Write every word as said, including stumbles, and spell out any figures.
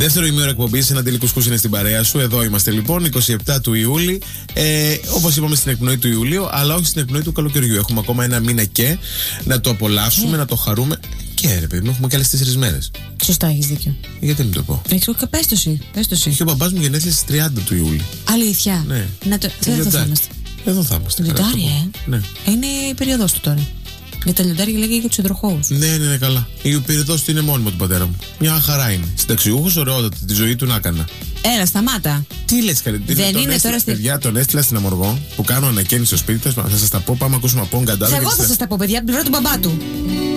Δεύτερο ημίωρο εκπομπής, ένα τελικό σκούς είναι στην παρέα σου. Εδώ είμαστε λοιπόν, είκοσι επτά του Ιούλη. Ε, όπως είπαμε, στην εκπνοή του Ιουλίου, αλλά όχι στην εκπνοή του καλοκαιριού. Έχουμε ακόμα ένα μήνα και να το απολαύσουμε, ε. να το χαρούμε. Και ρε παιδί μου, έχουμε και άλλες τέσσερις μέρες. Σωστά, έχεις δίκιο. Γιατί δεν το πω. Έχεις πες το εσύ. Είχε ο μπαμπάς μου γενέθλια στις τριάντα του Ιούλη. Αλήθεια. Ναι. Να το... Δεν θα είμαστε. Εδώ θα είμαστε. Λιοντάρι, ε. Ναι. Είναι η περίοδος του τώρα. Για τα λιοντάρια λέγεται για τους υδροχόους. Ναι, ναι, ναι, καλά. Η περίοδος του είναι μόνιμο του πατέρα μου. Μια χαρά είναι. Συνταξιούχος, ωραιότατα. Τη ζωή του να έκανα. Έλα, σταμάτα. Τι λες, καλή. Δεν είναι τώρα στη. Παιδιά, τον έστειλα στην Αμοργό που κάνω ανακαίνιση στο σπίτι. Θα σας τα πω, πάμε ακούσουμε από γκαντάδε. Εγώ θα σας τα πω, παιδιά, από την πλευρά του μπαμπά του.